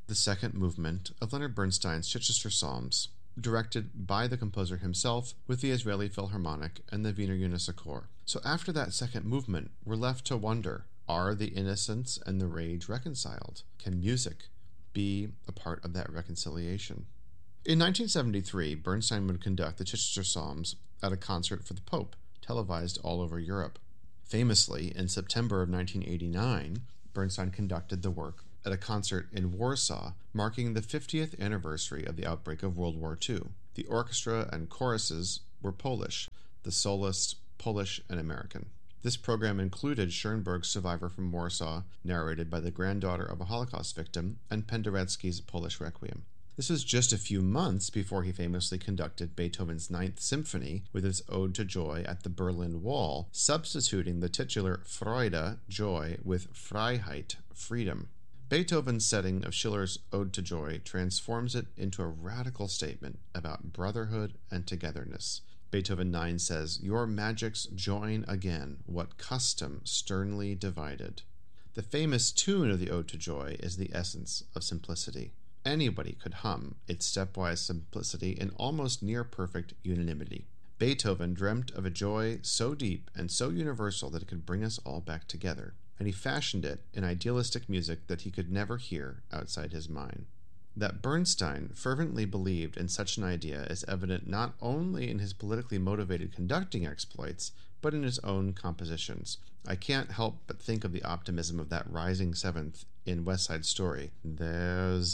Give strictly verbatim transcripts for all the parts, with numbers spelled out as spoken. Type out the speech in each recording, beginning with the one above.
the second movement of Leonard Bernstein's Chichester Psalms, directed by the composer himself with the Israeli Philharmonic and the Wiener Unisochor. So after that second movement, we're left to wonder, are the innocence and the rage reconciled? Can music be a part of that reconciliation? In nineteen seventy-three, Bernstein would conduct the Chichester Psalms at a concert for the Pope, televised all over Europe. Famously, in September of nineteen eighty-nine, Bernstein conducted the work at a concert in Warsaw, marking the fiftieth anniversary of the outbreak of World War Two. The orchestra and choruses were Polish, the soloists Polish and American. This program included Schoenberg's Survivor from Warsaw, narrated by the granddaughter of a Holocaust victim, and Penderecki's Polish Requiem. This was just a few months before he famously conducted Beethoven's Ninth Symphony with its Ode to Joy at the Berlin Wall, substituting the titular Freude, joy, with Freiheit, freedom. Beethoven's setting of Schiller's Ode to Joy transforms it into a radical statement about brotherhood and togetherness. Beethoven nine says, "Your magics join again what custom sternly divided." The famous tune of the Ode to Joy is the essence of simplicity. Anybody could hum its stepwise simplicity in almost near-perfect unanimity. Beethoven dreamt of a joy so deep and so universal that it could bring us all back together, and he fashioned it in idealistic music that he could never hear outside his mind. That Bernstein fervently believed in such an idea is evident not only in his politically motivated conducting exploits, but in his own compositions. I can't help but think of the optimism of that rising seventh in West Side Story. There's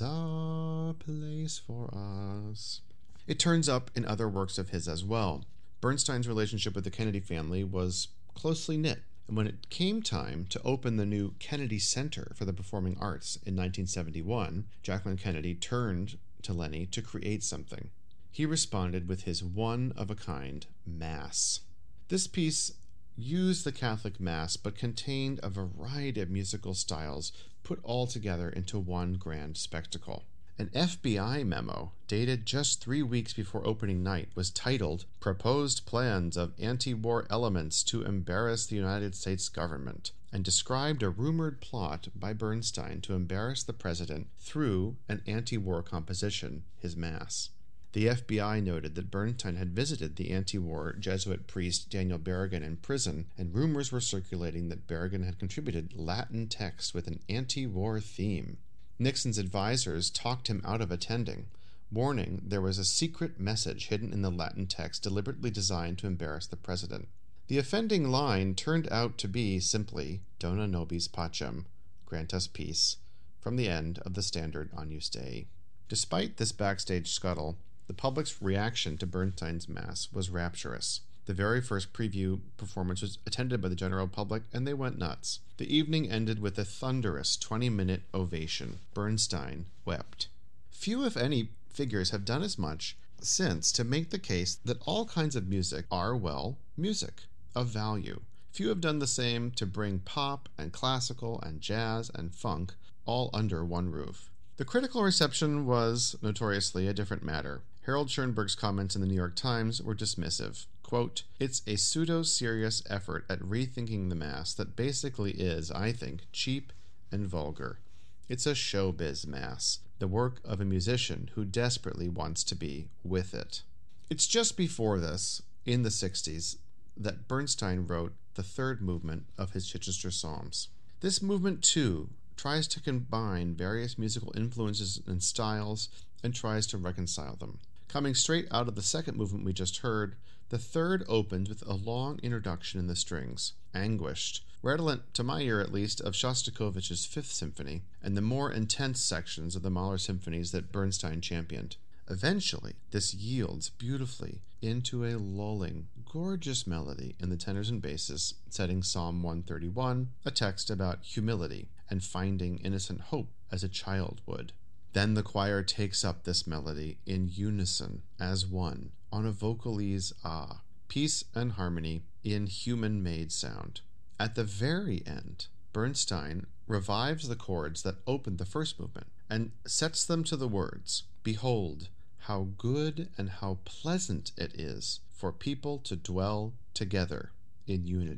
a place for us. It turns up in other works of his as well. Bernstein's relationship with the Kennedy family was closely knit, and when it came time to open the new Kennedy Center for the Performing Arts in nineteen seventy-one, Jacqueline Kennedy turned to Lenny to create something. He responded with his one-of-a-kind Mass. This piece used the Catholic Mass but contained a variety of musical styles put all together into one grand spectacle. An F B I memo, dated just three weeks before opening night, was titled "Proposed Plans of Anti-War Elements to Embarrass the United States Government," and described a rumored plot by Bernstein to embarrass the president through an anti-war composition, his Mass. The F B I noted that Bernstein had visited the anti-war Jesuit priest Daniel Berrigan in prison, and rumors were circulating that Berrigan had contributed Latin texts with an anti-war theme. Nixon's advisors talked him out of attending, warning there was a secret message hidden in the Latin text deliberately designed to embarrass the president. The offending line turned out to be simply Dona nobis pacem, grant us peace, from the end of the standard Agnus Dei. Despite this backstage scuttle, the public's reaction to Bernstein's Mass was rapturous. The very first preview performance was attended by the general public, and they went nuts. The evening ended with a thunderous twenty-minute ovation. Bernstein wept. Few, if any, figures have done as much since to make the case that all kinds of music are, well, music, of value. Few have done the same to bring pop and classical and jazz and funk all under one roof. The critical reception was, notoriously, a different matter. Harold Schoenberg's comments in the New York Times were dismissive. Quote, "It's a pseudo-serious effort at rethinking the Mass that basically is, I think, cheap and vulgar. It's a showbiz Mass, the work of a musician who desperately wants to be with it." It's just before this, in the sixties, that Bernstein wrote the third movement of his Chichester Psalms. This movement, too, tries to combine various musical influences and styles and tries to reconcile them. Coming straight out of the second movement we just heard, the third opens with a long introduction in the strings, anguished, redolent, to my ear at least, of Shostakovich's Fifth Symphony, and the more intense sections of the Mahler symphonies that Bernstein championed. Eventually, this yields beautifully into a lulling, gorgeous melody in the tenors and basses, setting Psalm one thirty-one, a text about humility and finding innocent hope as a child would. Then the choir takes up this melody in unison, as one, on a vocalese ah, peace and harmony in human-made sound. At the very end, Bernstein revives the chords that opened the first movement and sets them to the words, "Behold, how good and how pleasant it is for people to dwell together in unity."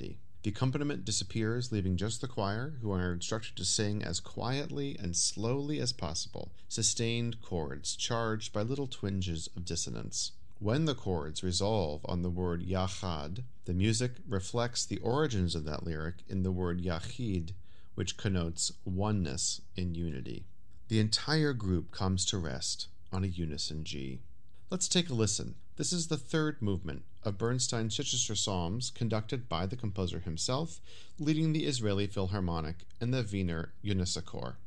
The accompaniment disappears, leaving just the choir, who are instructed to sing as quietly and slowly as possible, sustained chords charged by little twinges of dissonance. When the chords resolve on the word yachad, the music reflects the origins of that lyric in the word yachid, which connotes oneness in unity. The entire group comes to rest on a unison G. Let's take a listen. This is the third movement of Bernstein's Chichester Psalms, conducted by the composer himself, leading the Israeli Philharmonic and the Wiener Unisochor.